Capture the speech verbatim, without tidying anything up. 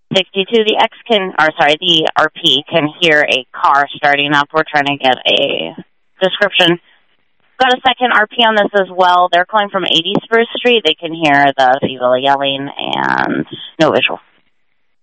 sixty-two, the X can, or sorry, the R P can hear a car starting up. We're trying to get a description. Got a second R P on this as well. They're calling from eighty Spruce Street. They can hear the people yelling and no visual.